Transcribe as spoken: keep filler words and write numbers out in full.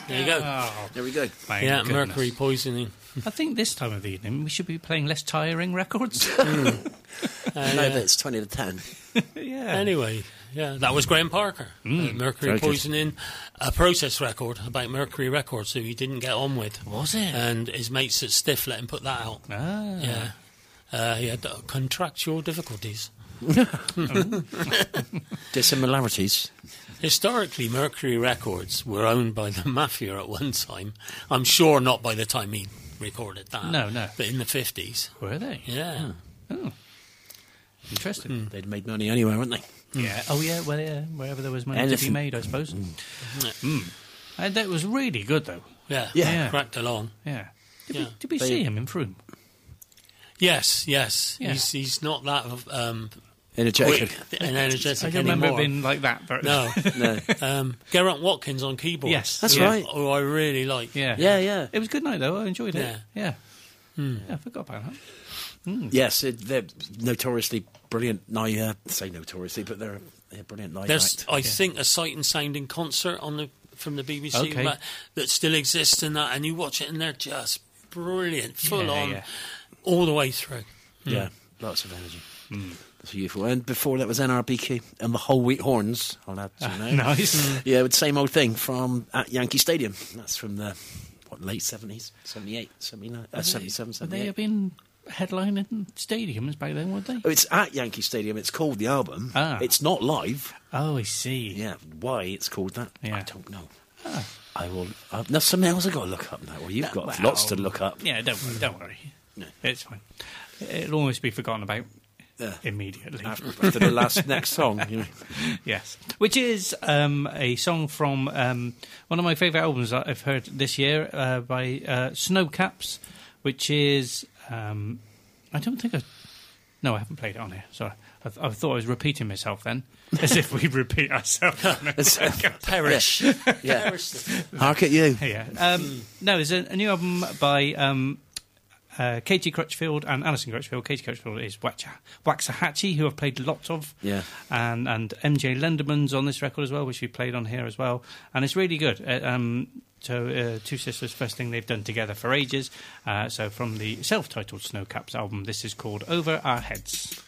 There you go. Oh, There we go. my Yeah, goodness. mercury poisoning. I think this time of the evening we should be playing less tiring records. Mm. Uh, no, yeah. but it's twenty to ten. yeah. Anyway, yeah, that was Graham Parker. Mm. Uh, mercury Very good. poisoning, a process record about Mercury Records who he didn't get on with. Was it? And his mates at Stiff let him put that out. Ah. Yeah. Uh, he had uh, contractual difficulties. Dissimilarities. Historically, Mercury Records were owned by the Mafia at one time. I'm sure not by the time he recorded that. No, no. But in the fifties. Were they? Yeah. Oh. Interesting. They'd made money anywhere, wouldn't they? Yeah. Oh, yeah. Well, yeah. Wherever there was money to be Anything. made, I suppose. Mm. And that was really good, though. Yeah. Yeah. Cracked along. Yeah. Did Yeah. we, did we They- see him in Froome? Yes, yes. Yeah. He's he's not that um, Energetic. quick and energetic I don't remember anymore. it being like that. But No. No. um, Geraint Watkins on keyboards. Yes. That's yeah. right. Oh, I really like. Yeah. Yeah, yeah. It was a good night, though. I enjoyed it. Yeah. Yeah. Hmm. Yeah, I forgot about that. Yes, it, they're notoriously brilliant. I uh, say notoriously, but they're, they're brilliant live There's, act. I think, a Sight and Sound in concert on the from the B B C Okay. that, that still exists in that, and you watch it, and they're just brilliant, full Yeah, on, yeah. all the way through. Yeah, lots of energy. That's beautiful. And before that was N R B Q and the Whole Wheat Horns. I'll add to know. Nice. Yeah, with the same old thing from at Yankee Stadium. That's from the what late seventies, seventy-eight, seventy-nine, uh, seventy-seven, Would they seventy-eight. have been headlining stadiums back then, would they? Oh, it's at Yankee Stadium. It's called the album. Ah. It's not live. Oh, I see. Yeah, why it's called that? Yeah. I don't know. I will. Uh, that's something else I've got to look up now. Well, you've got Well, lots to look up. Yeah, don't worry. Don't worry. No. It's fine. It'll almost be forgotten about Yeah. immediately. After, after the last next song, you know. Yes, which is um, a song from um, one of my favourite albums that I've heard this year uh, by uh, Snowcaps, which is um, I don't think I no I haven't played it on here. Sorry, I, th- I thought I was repeating myself then, as if we repeat ourselves. Perish. Yeah. Perish. Hark at you. Yeah, um, no, there's a, a new album by um, uh, Katie Crutchfield and Alison Crutchfield. Katie Crutchfield is Wacha- Waxahachie, who I've played lots of. Yeah. And and M J Lenderman's on this record as well, which we played on here as well. And it's really good. Uh, um, so, uh, Two Sisters, first thing they've done together for ages. Uh, so, from the self-titled Snowcaps album, this is called Over Our Heads.